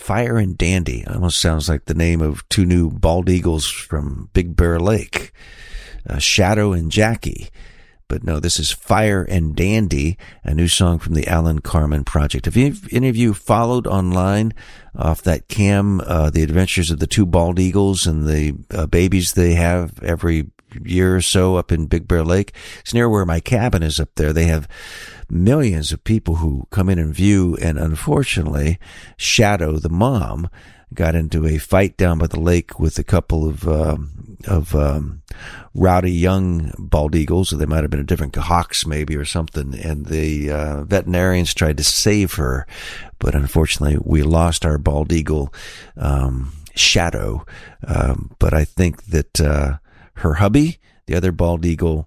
Fire and Dandy. Almost sounds like the name of two new bald eagles from Big Bear Lake, Shadow and Jackie. But no, this is Fire and Dandy, a new song from the Alan Carmen Project. Have any of you followed online off that cam the adventures of the two bald eagles and the babies they have every year or so up in Big Bear Lake? It's near where my cabin is up there. They have millions of people who come in and view, and unfortunately, Shadow, the mom, got into a fight down by the lake with a couple of rowdy young bald eagles. They might have been a different hawks maybe or something, and the veterinarians tried to save her, but unfortunately we lost our bald eagle, Shadow. But I think that her hubby, the other bald eagle,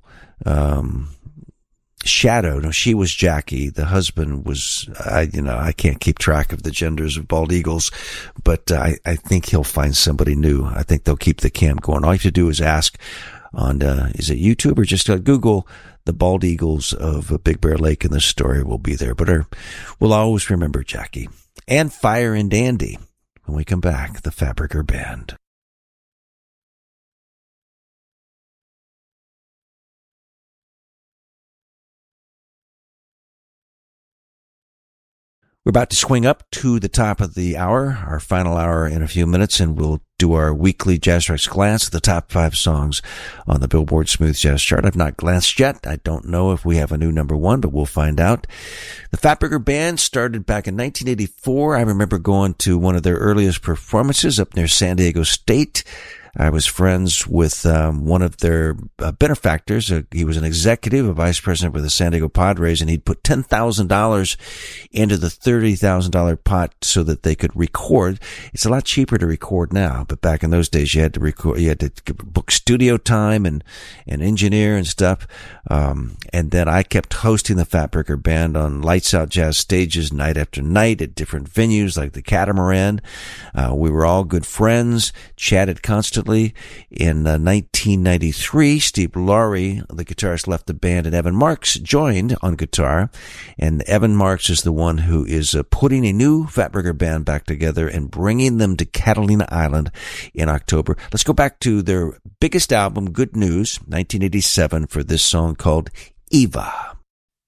Shadow, no, she was Jackie. The husband was, I can't keep track of the genders of bald eagles, but I think he'll find somebody new. I think they'll keep the camp going. All you have to do is ask on, is it YouTube, or just Google the bald eagles of Big Bear Lake, and the story will be there. But we'll always remember Jackie. And Fire and Dandy. When we come back, the Fabriker Band. We're about to swing up to the top of the hour, our final hour in a few minutes, and we'll do our weekly Jazz Rocks glance at the top 5 songs on the Billboard Smooth Jazz chart. I've not glanced yet. I don't know if we have a new number 1, but we'll find out. The Fatburger Band started back in 1984. I remember going to one of their earliest performances up near San Diego State. I was friends with one of their benefactors. He was an executive, a vice president for the San Diego Padres, and he'd put $10,000 into the $30,000 pot so that they could record. It's a lot cheaper to record now, but back in those days, you had to record. You had to book studio time and engineer and stuff. And then I kept hosting the Fatburger Band on Lights Out Jazz stages night after night at different venues like the Catamaran. We were all good friends, chatted constantly. In 1993, Steve Laurie, the guitarist, left the band, and Evan Marks joined on guitar. And Evan Marks is the one who is putting a new Fatburger Band back together and bringing them to Catalina Island in October. Let's go back to their biggest album, Good News, 1987, for this song called Eva.